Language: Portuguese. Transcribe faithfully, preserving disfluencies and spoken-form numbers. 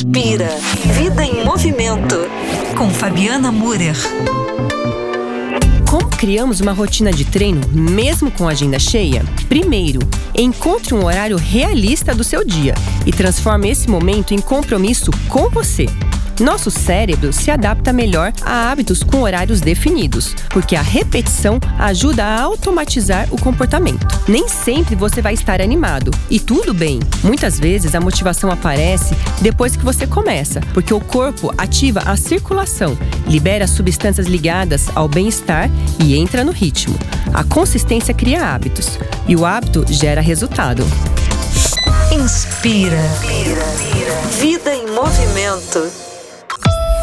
Inspira. Vida em movimento. Com Fabiana Murer. Como criamos uma rotina de treino mesmo com a agenda cheia? Primeiro, encontre um horário realista do seu dia e transforme esse momento em compromisso com você. Nosso cérebro se adapta melhor a hábitos com horários definidos, porque a repetição ajuda a automatizar o comportamento. Nem sempre você vai estar animado, e tudo bem. Muitas vezes a motivação aparece depois que você começa, porque o corpo ativa a circulação, libera substâncias ligadas ao bem-estar e entra no ritmo. A consistência cria hábitos, e o hábito gera resultado. Inspira. Vida em movimento.